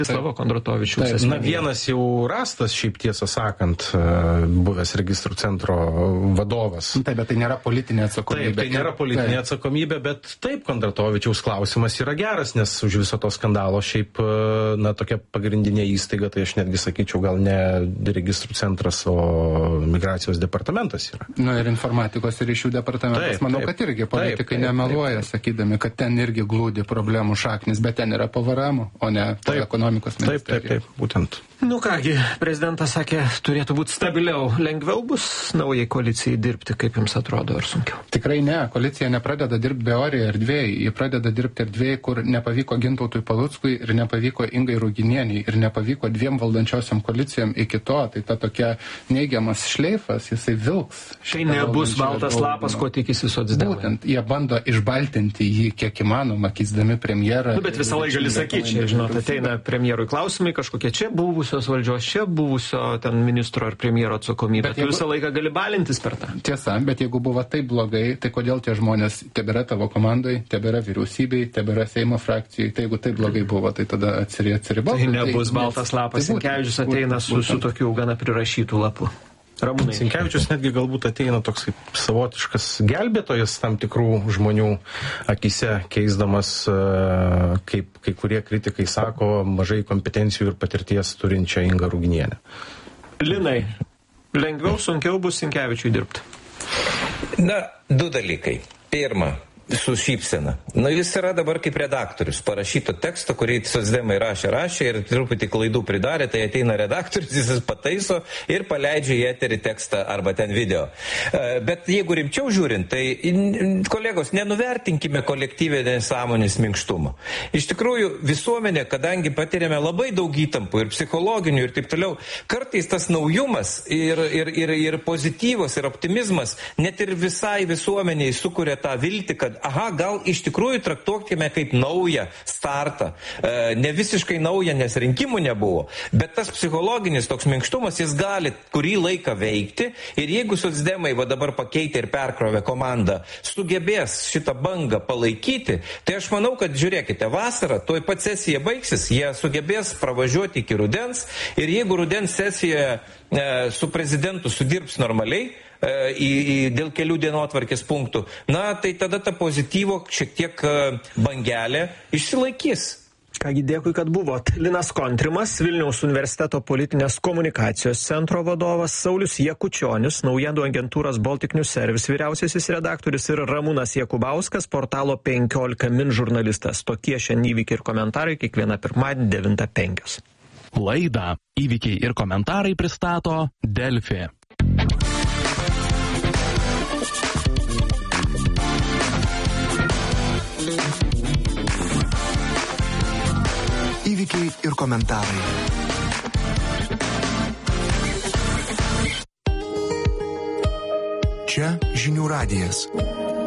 Slavo Kondratovičiaus. Na, vienas jau rastas, šiaip tiesą sakant, buvęs registrų centro vadovas. Taip, bet tai nėra politinė atsakomybė. Taip, tai nėra politinė atsakomybė, bet taip, Kondratovičiaus klausimas yra geras, nes už viso to skandalo šiaip, na, tokia pagrindinė įstaiga, tai aš netgi sakyčiau, gal ne registrų centras, o migracijos departamentas yra. Nu ir informatikos ir ryšių departamentas, manau, kad irgi politikai nemeluoja, sakydami, kad ten irgi glūdi problemų šaknis, bet ten yra PVRM, o ne ekonomikos ministerija. Taip, būtent. Nu kągi, prezidentas sakė, turėtų būti stabiliau. Lengviau bus naujai koalicijai dirbti, kaip jums atrodo, ar sunkiau? Tikrai ne. Koalicija nepradeda dirbti beorėje erdvėje. Ji pradeda dirbti erdvėje, kur nepavyko Gintautui Paluckui ir nepavyko Ingai Ruginieniai ir nepavyko dviem valdančiosiam koalicijom iki to. Tai ta tokia neigiamas šleifas, jisai vilks. Tai nebus baltas lapas, ko tikisi socdemai. Būtent, jie bando išbaltinti jį kiek įmanoma, keisdami premjerą. Nu, bet visą laiką gali sakyti, čia, žinot, ateina premjerui klausimai, kažkokie čia buvusios valdžios, čia buvusio ten ministro ar premjero atsakomybė. Tu visą laiką gali balintis per tą. Tiesa, bet jeigu buvo taip blogai, tai kodėl tie žmonės tebėra tavo komandai, tebėra vyriausybei, tebėra Seimo frakcijai, tai jeigu taip blogai buvo, tai tada atsiribau. Tai nebus baltas lapas. Sinkevičius ateina su tokiu gana prirašytų lapu. Ramūnai. Sinkevičius netgi galbūt ateina toks kaip savotiškas gelbėtojas tam tikrų žmonių akise, keisdamas, kaip kai kurie kritikai sako, mažai kompetencijų ir patirties turinčią Ingą Ruginienę. Linai, lengviau, sunkiau bus Sinkevičiui dirbti? Na, du dalykai. Pirma, su šypsena. Nu, jis yra dabar kaip redaktorius. Parašyto teksto, kurį socdemai rašė ir truputį klaidų pridarė, tai ateina redaktorius, jis pataiso ir paleidžia į eterį tekstą arba ten video. Bet jeigu rimčiau žiūrint, tai kolegos, nenuvertinkime kolektyvinės sąmonės minkštumo. Iš tikrųjų, visuomenė, kadangi patiriame labai daug įtampų ir psichologinių ir taip toliau, kartais tas naujumas ir pozityvas ir optimizmas net ir visai visuomeniai sukuria tą viltį, kad gal iš tikrųjų traktuokime kaip naują startą. Ne visiškai naują, nes rinkimų nebuvo, bet tas psichologinis toks minkštumas, jis gali kurį laiką veikti ir jeigu socdemai va dabar pakeitė ir perkrovė komandą, sugebės šitą bangą palaikyti, tai aš manau, kad žiūrėkite, vasarą, tuoj pat sesija baigsis, jie sugebės pravažiuoti iki rudens ir jeigu rudens sesijoje su prezidentu sudirbs normaliai, dėl kelių dienotvarkės punktų, na, tai tada ta pozityvo šiek tiek bangelė išsilaikys. Kągi, dėkui, kad buvot. Linas Kontrimas, Vilniaus universiteto politinės komunikacijos centro vadovas, Saulius Jakučionis, naujienų agentūros Baltic News Service vyriausiasis redaktorius ir Ramūnas Jakubauskas, portalo 15 min žurnalistas. Tokie šiandien įvykiai ir komentarai kiekvieną pirmadienį 9:05. Laidą Įvykiai ir komentarai pristato Delfi. Įvykiai ir komentarai. Čia Žinių radijas.